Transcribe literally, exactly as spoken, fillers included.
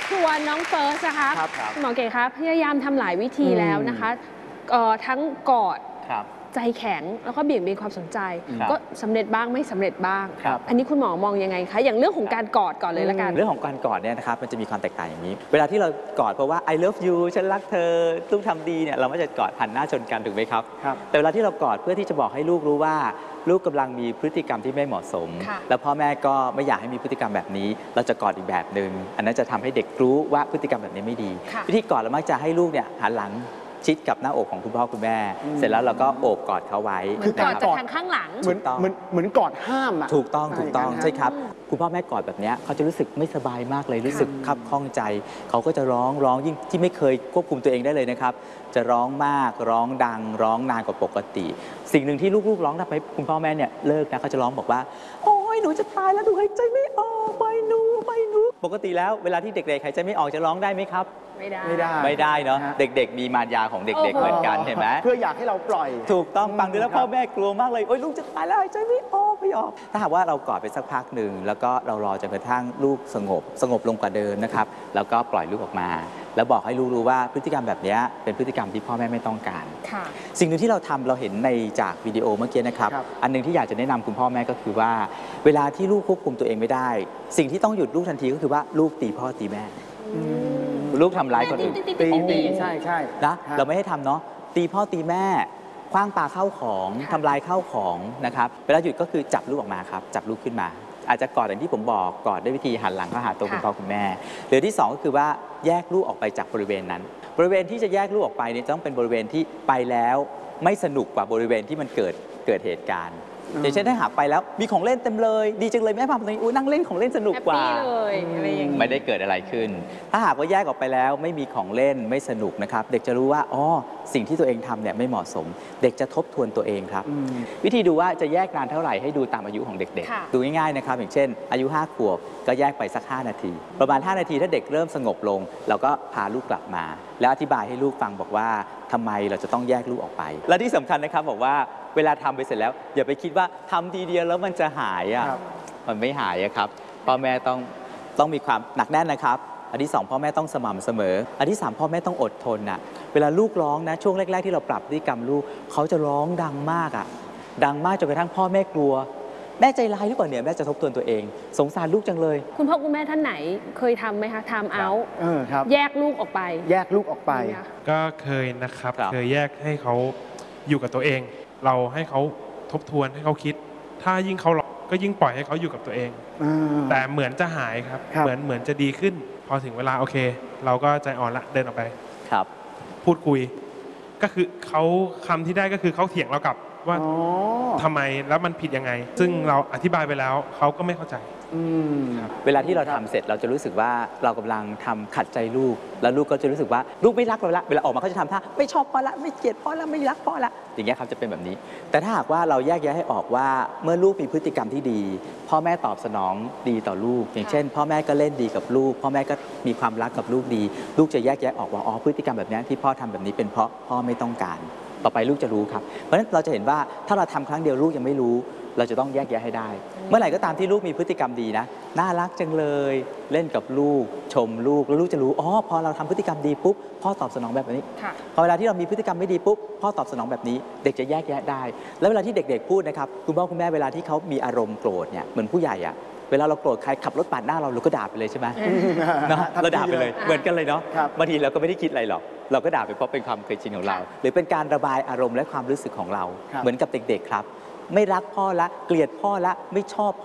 ส่วนน้องเฟิร์สนะคะหมอเก๋คะพยายามทำหลายวิธีแล้วนะคะทั้งกอดใจแข็งแล้วก็เบี่ยงเบนความสนใจก็สำเร็จบ้างไม่สำเร็จบ้างอันนี้คุณหมอมองยังไงคะอย่างเรื่องของการกอดก่อนเลยละกันเรื่องของการกอดเนี่ยนะครับมันจะมีความแตกต่างอย่างนี้เวลาที่เรากอดเพราะว่า I love you ฉันรักเธอต้องทำดีเนี่ยเราไม่จะกอดหันหน้าชนกันถูกไหมครับแต่เวลาที่เรากอดเพื่อที่จะบอกให้ลูกรู้ว่าลูกกำลังมีพฤติกรรมที่ไม่เหมาะสมแล้วพ่อแม่ก็ไม่อยากให้มีพฤติกรรมแบบนี้เราจะกอดอีกแบบหนึ่งอันนั้นจะทำให้เด็กรู้ว่าพฤติกรรมแบบนี้ไม่ดีวิธีกอดเรามักจะให้ลูกเนี่ยหันหลังชิดกับหน้าอกของคุณพ่อคุณแม่เสร็จแล้วเราก็โอบกอดเขาไว้คือกอดจากทางข้างหลังเหมือนเหมือนเหมือนกอดห้ามอ่ะถูกต้องถูกต้องใช่ครับคุณพ่อแม่กอดแบบนี้เขาจะรู้สึกไม่สบายมากเลยรู้สึกคับข้องใจเขาก็จะร้องร้องยิ่งที่ไม่เคยควบคุมตัวเองได้เลยนะครับจะร้องมากร้องดังร้องนานกว่าปกติสิ่งหนึ่งที่ลูกๆร้องทำให้คุณพ่อแม่เนี่ยเลิกนะเขาจะร้องบอกว่าโอ้ยหนูจะตายแล้วหนูหายใจไม่ออกไปหนูไปหนูปกติแล้วเวลาที่เด็กๆหายใจไม่ออกจะร้องได้ไหมครับไม่ได้ไม่ได้ไม่ได้เนาะเด็กๆมีมารยาของเด็กๆเหมือนกันเห็นไหมเพื่ออยากให้เราปล่อยถูกต้องฟังดูแล้วพ่อแม่กลัวมากเลยโอ้ยลูกจะตายแล้วหายใจไม่ออกไม่ออกถ้าหากว่าเรากอดไปสักพักหนึ่งแล้วก็เรารอจนกระทั่งลูกสงบสงบลงกว่าเดิมนะครับแล้วก็ปล่อยลูกออกมาแล้วบอกให้ลูกรู้ว่าพฤติกรรมแบบนี้เป็นพฤติกรรมที่พ่อแม่ไม่ต้องการสิ่งหนึ่งที่เราทำเราเห็นในจากวิดีโอเมื่อกี้นะครับอันนึงที่อยากจะแนะนำคุณพ่อแม่ก็คือว่าเวลาที่ลูกควบคุมตัวเองไม่ได้สิ่งที่ต้องหยุดลูกทันทีก็คือว่าลูกตีพ่อตีแม่ลูกทำร้ายคนอื่นตีตีใช่ใช่นะเราไม่ให้ทำเนาะตีพ่อตีแม่คว้างปาเข้าของทำลายเข้าของนะครับเวลาหยุดก็คือจับลูกออกมาครับจับลูกขึ้นมาอาจจะกอดอย่างที่ผมบอกกอดด้วยวิธีหันหลังเข้าหาตัวคุณพ่อคุณแม่หรือที่สองก็คือว่าแยกลูกออกไปจากบริเวณนั้นบริเวณที่จะแยกลูกออกไปเนี่ยต้องเป็นบริเวณที่ไปแล้วไม่สนุกกว่าบริเวณที่มันเกิดเกิดเหตุการณ์อย่างเช่นถ้าหากไปแล้วมีของเล่นเต็มเลยดีจังเลยแม่พาไปตรงนี้นั่งเล่นของเล่นสนุกกว่าไม่ได้เกิดอะไรขึ้นถ้าหากว่าแยกออกไปแล้วไม่มีของเล่นไม่สนุกนะครับเด็กจะรู้ว่าอ๋อสิ่งที่ตัวเองทำเนี่ยไม่เหมาะสมเด็กจะทบทวนตัวเองครับวิธีดูว่าจะแยกนานเท่าไหร่ให้ดูตามอายุของเด็กๆดูง่ายๆนะครับอย่างเช่นอายุห้าขวบก็แยกไปสักห้านาทีประมาณห้านาทีถ้าเด็กเริ่มสงบลงเราก็พาลูกกลับมาแล้วอธิบายให้ลูกฟังบอกว่าทำไมเราจะต้องแยกลูกออกไปและที่สำคัญนะครับบอกว่าเวลาทำไปเสร็จแล้วอย่าไปคิดว่าทำทีเดียวแล้วมันจะหายอ่ะมันไม่หายครับพ่อแม่ต้องต้องมีความหนักแน่นนะครับอันที่สองพ่อแม่ต้องสม่ำเสมออันที่สามพ่อแม่ต้องอดทนน่ะเวลาลูกร้องนะช่วงแรกๆที่เราปรับพฤติกรรมลูกเขาจะร้องดังมากอ่ะดังมากจนกระทั่งพ่อแม่กลัวแม่ใจร้ายหรือเปล่าเนี่ยแม่จะทบทวนตัวเองสงสารลูกจังเลยคุณพ่อคุณแม่ท่านไหนเคยทำไหมคะทำเอาแยกลูกออกไปแยกลูกออกไปก็เคยนะครับเคยแยกให้เขาอยู่กับตัวเองเราให้เขาทบทวนให้เขาคิดถ้ายิ่งเขาหลอกก็ยิ่งปล่อยให้เขาอยู่กับตัวเองแต่เหมือนจะหายครับเหมือนเหมือนจะดีขึ้นพอถึงเวลาโอเคเราก็ใจอ่อนละเดินออกไปครับพูดคุยก็คือเขาคำที่ได้ก็คือเขาเถียงเรากลับว่าทำไมแล้วมันผิดยังไงซึ่งเราอธิบายไปแล้วเขาก็ไม่เข้าใจเวลาที่เราทำเสร็จเราจะรู้สึกว่าเรากำลังทำขัดใจลูกแล้วลูกก็จะรู้สึกว่าลูกไม่รักเราละเวลาออกมาเขาจะทำท่าไม่ชอบพ่อละไม่เกลียดพ่อละไม่รักพ่อละอย่างเงี้ยครับจะเป็นแบบนี้แต่ถ้าหากว่าเราแยกแยะให้ออกว่าเมื่อลูกมีพฤติกรรมที่ดีพ่อแม่ตอบสนองดีต่อลูกอย่างเช่นพ่อแม่ก็เล่นดีกับลูกพ่อแม่ก็มีความรักกับลูกดีลูกจะแยกแยะออกว่าอ๋อพฤติกรรมแบบนี้ที่พ่อทำแบบนี้เป็นเพราะพ่อไม่ต้องการต่อไปลูกจะรู้ครับเพราะฉะนั้นเราจะเห็นว่าถ้าเราทำครั้งเดียวลูกยังไม่รู้เราจะต้องแยกแยะให้ได้เมื่อไหร่ก็ตามที่ลูกมีพฤติกรรมดีนะน่ารักจังเลยเล่นกับลูกชมลูกแล้วลูกจะรู้อ๋อพอเราทำพฤติกรรมดีปุ๊บพ่อตอบสนองแบบนี้พอเวลาที่เรามีพฤติกรรมไม่ดีปุ๊บพ่อตอบสนองแบบนี้เด็กจะแยกแยะได้แล้วเวลาที่เด็กๆพูดนะครับคุณพ่อคุณแม่เวลาที่เขามีอารมณ์โกรธเนี่ยเหมือนผู้ใหญ่อะเวลาเราโกรธใครขับรถปาดหน้าเราเราก็ด่าไปเลยใช่ไหมเนาะเราด่าไปเลยเหมือนกันเลยเนาะบางทีเราก็ไม่ได้คิดอะไรหรอกเราก็ด่าไปเพราะเป็นความเคยชินของเราหรือเป็นการระบายอารมณ์และความรู้สึกของเราเหมือนกับเด็กๆครับไม่รักพ่อละเกลียดพ่อละไม่ชอบ